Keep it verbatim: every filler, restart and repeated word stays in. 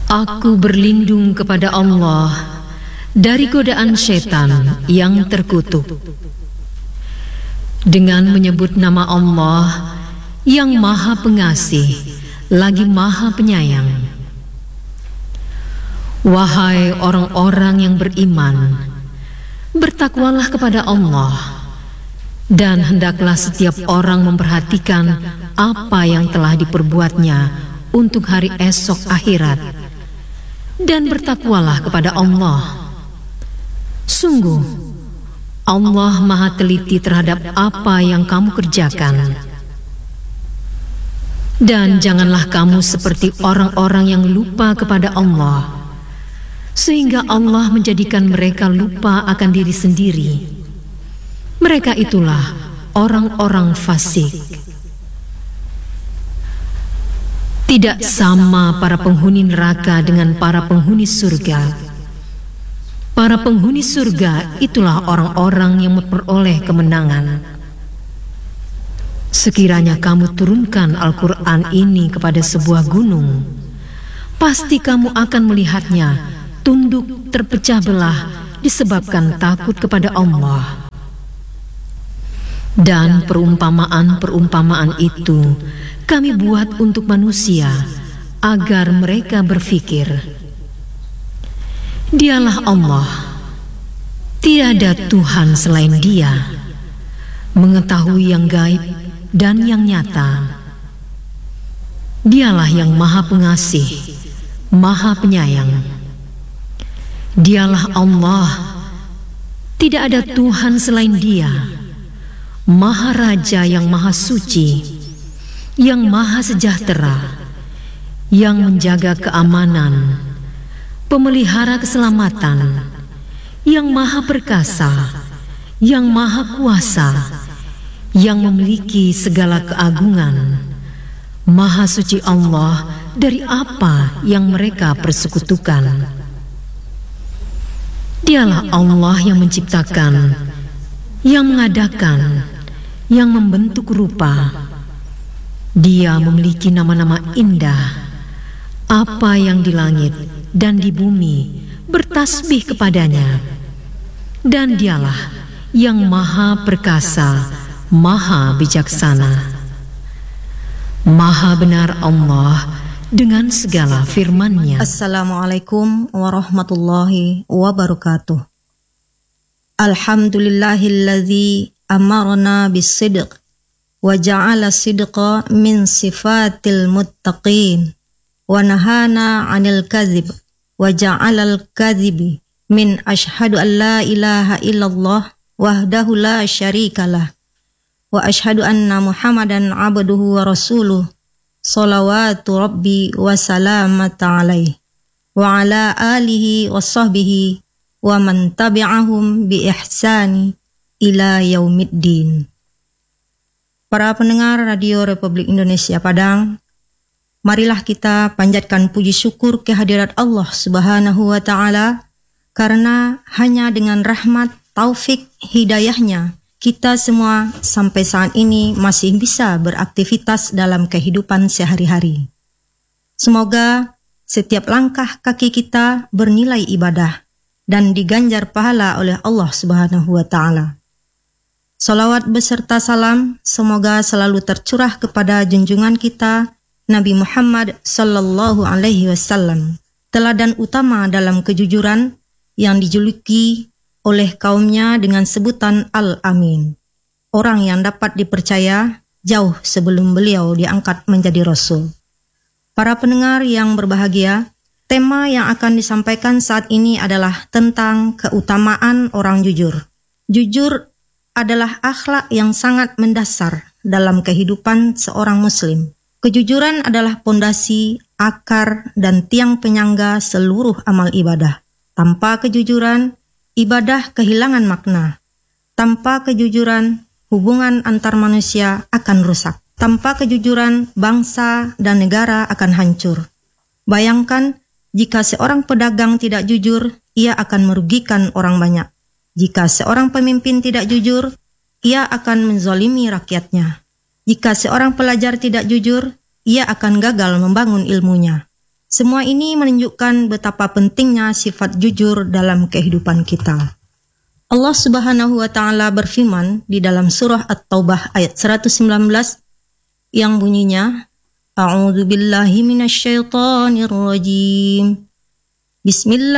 Aku berlindung kepada Allah dari godaan setan yang terkutuk. Dengan menyebut nama Allah yang Maha Pengasih lagi Maha Penyayang. Wahai orang-orang yang beriman, bertakwalah kepada Allah, dan hendaklah setiap orang memperhatikan apa yang telah diperbuatnya untuk hari esok akhirat. Dan bertakwalah kepada Allah. Sungguh, Allah Maha teliti terhadap apa yang kamu kerjakan. Dan janganlah kamu seperti orang-orang yang lupa kepada Allah, sehingga Allah menjadikan mereka lupa akan diri sendiri. Mereka itulah orang-orang fasik. Tidak sama para penghuni neraka dengan para penghuni surga. Para penghuni surga itulah orang-orang yang memperoleh kemenangan. Sekiranya kamu turunkan Al-Quran ini kepada sebuah gunung, pasti kamu akan melihatnya tunduk terpecah belah disebabkan takut kepada Allah. Dan perumpamaan-perumpamaan itu kami buat untuk manusia agar mereka berfikir. Dialah Allah, tiada Tuhan selain Dia, mengetahui yang gaib dan yang nyata. Dialah yang Maha Pengasih, Maha Penyayang. Dialah Allah, tidak ada Tuhan selain Dia, Maha Raja yang Maha Suci, yang Maha Sejahtera, yang menjaga keamanan, pemelihara keselamatan, yang Maha Perkasa, yang Maha Kuasa, yang memiliki segala keagungan. Maha suci Allah dari apa yang mereka persekutukan. Dialah Allah yang menciptakan, yang mengadakan, yang membentuk rupa. Dia memiliki nama-nama indah. Apa yang di langit dan di bumi bertasbih kepadanya. Dan Dialah yang Maha Perkasa, Maha Bijaksana. Maha benar Allah dengan segala firman-Nya. Assalamualaikum warahmatullahi wabarakatuh. Alhamdulillahilladzi amarna bis-sidq wa ja'ala sidqa min sifatil muttaqin wa nahana 'anil kadzib wa ja'alal kadzibi min asyhadu an la ilaha illallah wahdahu la syarikalah wa asyhadu anna Muhammadan 'abduhu wa rasuluh shalawatu rabbi wa salamata alaihi wa ala alihi wa sahbihi wa man tabi'ahum bi ihsani ila yaumiddin. Para pendengar Radio Republik Indonesia Padang, marilah kita panjatkan puji syukur kehadirat Allah Subhanahu wa Ta'ala, karena hanya dengan rahmat, taufik, hidayahnya kita semua sampai saat ini masih bisa beraktivitas dalam kehidupan sehari-hari. Semoga setiap langkah kaki kita bernilai ibadah dan diganjar pahala oleh Allah Subhanahu wa Ta'ala. Salawat beserta salam semoga selalu tercurah kepada junjungan kita Nabi Muhammad sallallahu alaihi wasallam, teladan utama dalam kejujuran yang dijuluki oleh kaumnya dengan sebutan Al-Amin, orang yang dapat dipercaya jauh sebelum beliau diangkat menjadi Rasul. Para pendengar yang berbahagia, tema yang akan disampaikan saat ini adalah tentang keutamaan orang jujur. Jujur adalah akhlak yang sangat mendasar dalam kehidupan seorang muslim. Kejujuran adalah pondasi, akar, dan tiang penyangga seluruh amal ibadah. Tanpa kejujuran, ibadah kehilangan makna. Tanpa kejujuran, hubungan antar manusia akan rusak. Tanpa kejujuran, bangsa dan negara akan hancur. Bayangkan, jika seorang pedagang tidak jujur, ia akan merugikan orang banyak. Jika seorang pemimpin tidak jujur, ia akan menzalimi rakyatnya. Jika seorang pelajar tidak jujur, ia akan gagal membangun ilmunya. Semua ini menunjukkan betapa pentingnya sifat jujur dalam kehidupan kita. Allah Subhanahu wa taala berfirman di dalam surah At-Taubah ayat seratus sembilan belas yang bunyinya, A'udzu billahi minasyaitonir rajim. Bismillah